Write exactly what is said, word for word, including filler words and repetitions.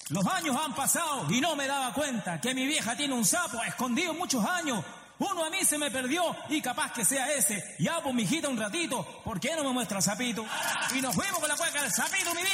Los años han pasado y no me daba cuenta que mi vieja tiene un sapo escondido muchos años. Uno a mí se me perdió y capaz que sea ese. Ya, pues, mijita, un ratito, ¿por qué no me muestra el sapito? Y nos fuimos con la cueca del sapito, mi vieja.